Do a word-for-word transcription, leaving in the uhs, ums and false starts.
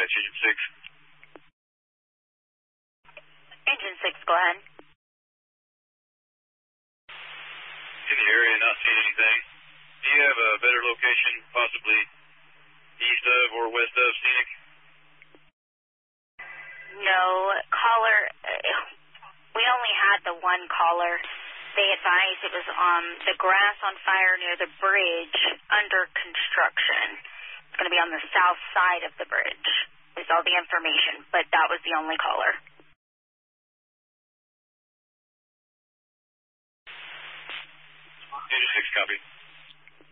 dispatch, Engine six. Engine six, go ahead. In the area, not seeing anything. Do you have a better location, possibly east of or west of Scenic? No, caller, we only had the one caller. They advised it was on the grass on fire near the bridge under construction. It's going to be on the south side of the bridge, is all the information, but that was the only caller. Engine six, copy.